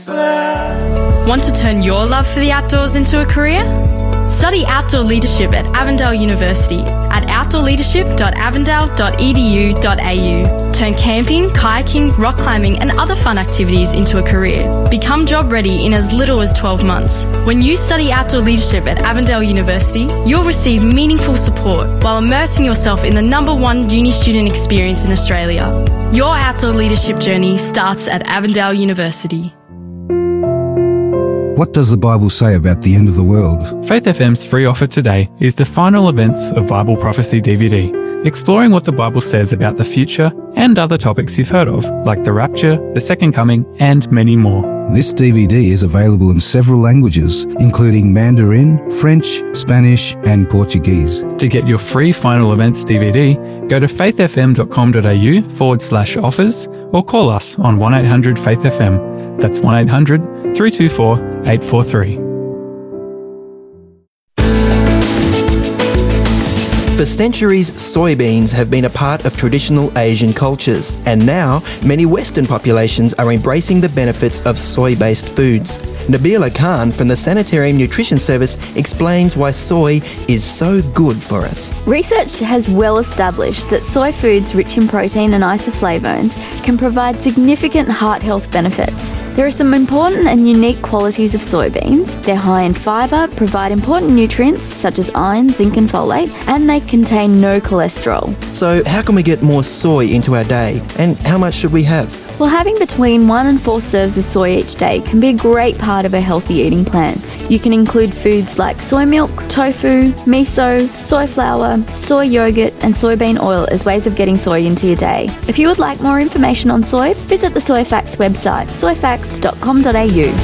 Whistler. Want to turn your love for the outdoors into a career? Study outdoor leadership at Avondale University at outdoorleadership.avondale.edu.au. Turn camping, kayaking, rock climbing and other fun activities into a career. Become job ready in as little as 12 months. When you study outdoor leadership at Avondale University, you'll receive meaningful support while immersing yourself in the #1 uni student experience in Australia. Your outdoor leadership journey starts at Avondale University. What does the Bible say about the end of the world? Faith FM's free offer today is the final events of Bible Prophecy DVD, exploring what the Bible says about the future and other topics you've heard of, like the rapture, the second coming, and many more. This DVD is available in several languages, including Mandarin, French, Spanish, and Portuguese. To get your free final events DVD, go to faithfm.com.au/offers or call us on 1-800-FAITH-FM. That's 1-800-324-843. For centuries, soybeans have been a part of traditional Asian cultures, and now many Western populations are embracing the benefits of soy-based foods. Nabila Khan from the Sanitarium Nutrition Service explains why soy is so good for us. Research has well established that soy foods rich in protein and isoflavones can provide significant heart health benefits. There are some important and unique qualities of soybeans. They're high in fibre, provide important nutrients such as iron, zinc and folate, and they contain no cholesterol. So how can we get more soy into our day, and how much should we have? Well, having between 1 and 4 serves of soy each day can be a great part of a healthy eating plan. You can include foods like soy milk, tofu, miso, soy flour, soy yogurt and soybean oil as ways of getting soy into your day. If you would like more information on soy, visit the Soy Facts website, soyfacts.com.au.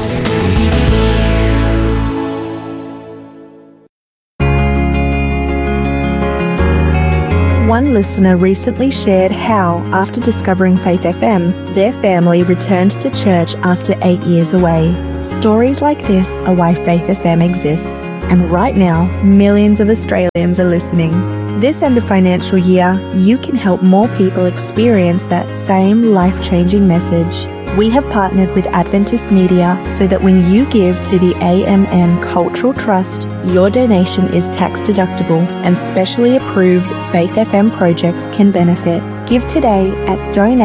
One listener recently shared how, after discovering Faith FM, their family returned to church after 8 years away. Stories like this are why Faith FM exists. And right now, millions of Australians are listening. This end of financial year, you can help more people experience that same life-changing message. We have partnered with Adventist Media so that when you give to the AMN Cultural Trust, your donation is tax deductible and specially approved Faith FM projects can benefit. Give today at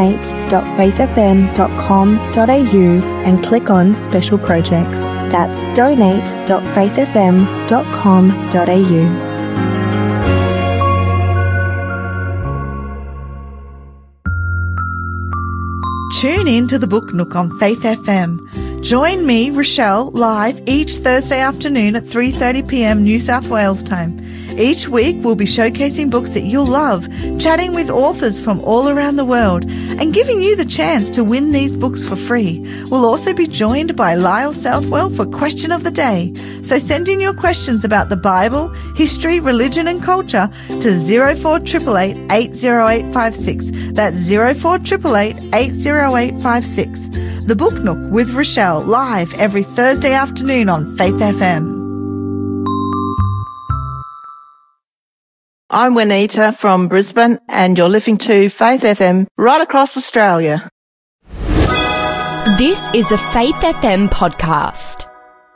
donate.faithfm.com.au and click on Special Projects. That's donate.faithfm.com.au. Tune in to the Book Nook on Faith FM. Join me, Rochelle, live each Thursday afternoon at 3:30pm New South Wales time. Each week we'll be showcasing books that you'll love, chatting with authors from all around the world and giving you the chance to win these books for free. We'll also be joined by Lyle Southwell for Question of the Day. So send in your questions about the Bible, history, religion and culture to 0488 80856. That's 0488 80856. The Book Nook with Rochelle, live every Thursday afternoon on Faith FM. I'm Juanita from Brisbane and you're listening to Faith FM right across Australia. This is a Faith FM podcast.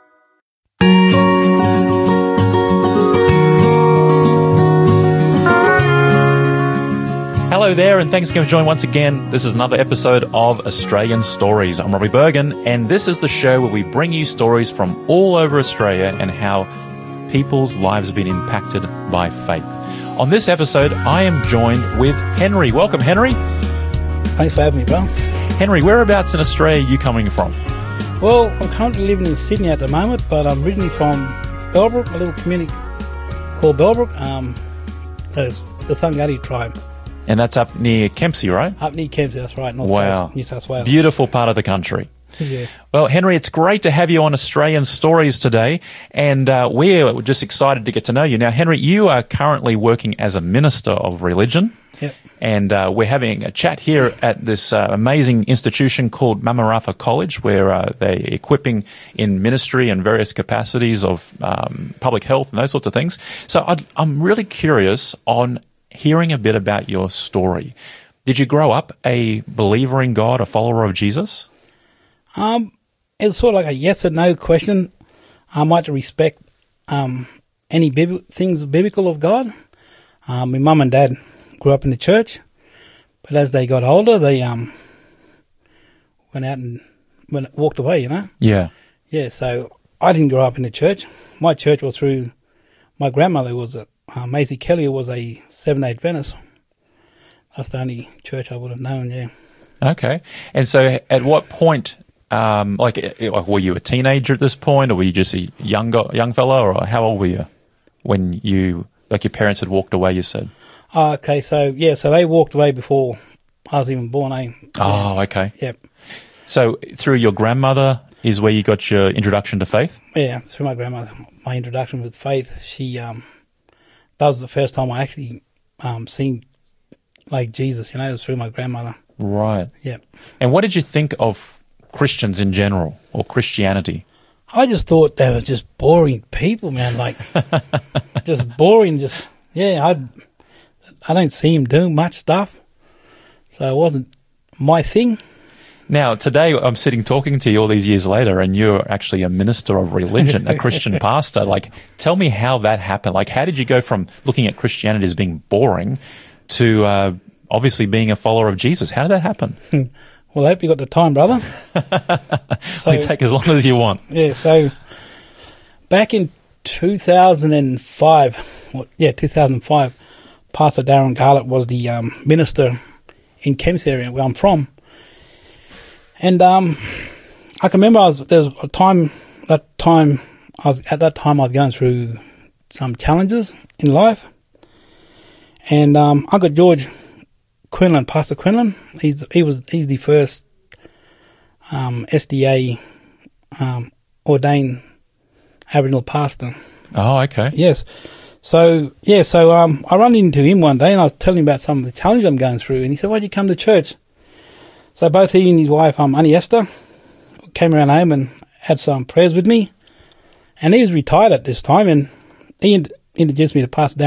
Hello there, and thanks again for joining once again. This is another episode of Australian Stories. I'm Robbie Bergen, and this is the show where we bring you stories from all over Australia and how people's lives have been impacted by faith. On this episode, I am joined with Henry. Welcome, Henry. Thanks for having me, bro. Henry, whereabouts in Australia are you coming from? Well, I'm currently living in Sydney at the moment, but I'm originally from Bellbrook, a little community called Bellbrook. There's the Thungati tribe. And that's up near Kempsey, right? Up near Kempsey, that's right. North Coast, New South Wales. Beautiful part of the country. Yeah. Well, Henry, it's great to have you on Australian Stories today, and we're just excited to get to know you. Now, Henry, you are currently working as a minister of religion. Yep. And we're having a chat here at this amazing institution called Mama Rafa College, where they're equipping in ministry and various capacities of public health and those sorts of things. So I'm really curious on hearing a bit about your story. Did you grow up a believer in God, a follower of Jesus? it was sort of like a yes or no question. I might respect any things biblical of God. My mum and dad grew up in the church, but as they got older, they went out and walked away, you know? Yeah. Yeah, so I didn't grow up in the church. My church was through my grandmother, was Maisie Kelly, who was a Seventh-day Adventist. That's the only church I would have known, yeah. Okay. And so at what point, like were you a teenager at this point, or were you just a young fella, or how old were you when your parents had walked away, you said? Okay, so they walked away before I was even born, eh? Oh, okay. Yep. So through your grandmother is where you got your introduction to faith? Yeah, through my grandmother. My introduction with faith, she, that was the first time I actually seen like Jesus, you know, it was through my grandmother. Right. Yep. And what did you think of Christians in general, or Christianity? I just thought they were just boring people, man, like, just boring, I don't see him doing much stuff, so it wasn't my thing. Now, today I'm sitting talking to you all these years later, and you're actually a minister of religion, a Christian pastor. Like, tell me how that happened. Like, how did you go from looking at Christianity as being boring to obviously being a follower of Jesus? How did that happen? Well, I hope you got the time, brother. So, we take as long as you want. Yeah, so back in 2005, Pastor Darren Garlett was the minister in Kemps area where I'm from. And I can remember there was a time I was going through some challenges in life. And Uncle George Quinlan, Pastor Quinlan, he's the first SDA ordained Aboriginal pastor. Oh, okay. Yes. So I run into him one day and I was telling him about some of the challenges I'm going through, and he said, "Why'd you come to church?" So both he and his wife, Annie Esther, came around home and had some prayers with me. And he was retired at this time, and he introduced me to Pastor Darren